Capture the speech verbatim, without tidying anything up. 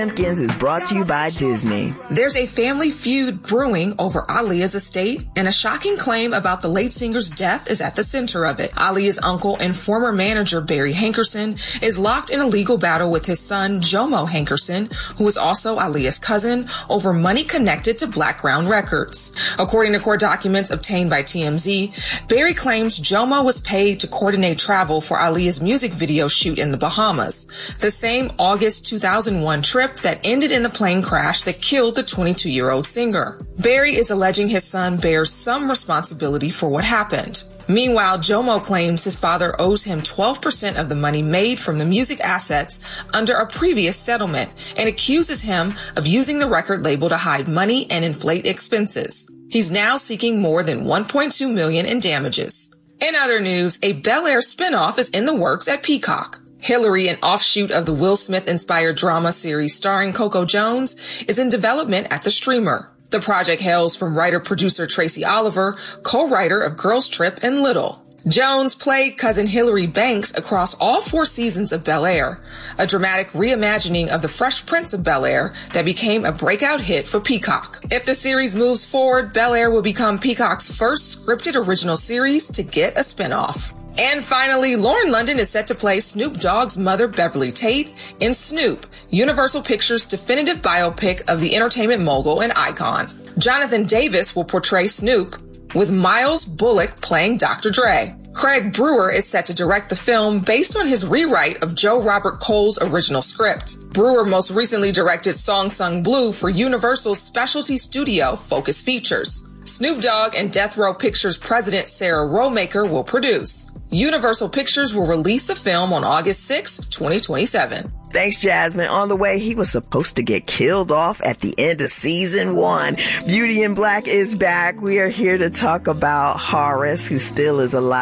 Simpkins is brought to you by Disney. There's a family feud brewing over Aaliyah's estate, and a shocking claim about the late singer's death is at the center of it. Aaliyah's uncle and former manager Barry Hankerson is locked in a legal battle with his son Jomo Hankerson, who is also Aaliyah's cousin, over money connected to Blackground Records. According to court documents obtained by T M Z, Barry claims Jomo was paid to coordinate travel for Aaliyah's music video shoot in the Bahamas, the same August two thousand one trip that ended in the plane crash that killed the twenty-two-year-old singer. Barry is alleging his son bears some responsibility for what happened. Meanwhile, Jomo claims his father owes him twelve percent of the money made from the music assets under a previous settlement and accuses him of using the record label to hide money and inflate expenses. He's now seeking more than one point two million dollars in damages. In other news, a Bel-Air spinoff is in the works at Peacock. Hillary, an offshoot of the Will Smith-inspired drama series starring Coco Jones, is in development at the streamer. The project hails from writer-producer Tracy Oliver, co-writer of Girls Trip and Little. Jones played cousin Hillary Banks across all four seasons of Bel-Air, a dramatic reimagining of the Fresh Prince of Bel-Air that became a breakout hit for Peacock. If the series moves forward, Bel-Air will become Peacock's first scripted original series to get a spinoff. And finally, Lauren London is set to play Snoop Dogg's mother, Beverly Tate, in Snoop, Universal Pictures' definitive biopic of the entertainment mogul and icon. Jonathan Davis will portray Snoop, with Miles Bullock playing Doctor Dre. Craig Brewer is set to direct the film based on his rewrite of Joe Robert Cole's original script. Brewer most recently directed Song Sung Blue for Universal's specialty studio Focus Features. Snoop Dogg and Death Row Pictures president Sarah Romaker will produce. Universal Pictures will release the film on August sixth, twenty twenty-seven. Thanks, Jasmine. On the way, he was supposed to get killed off at the end of season one. Beauty in Black is back. We are here to talk about Horace, who still is alive.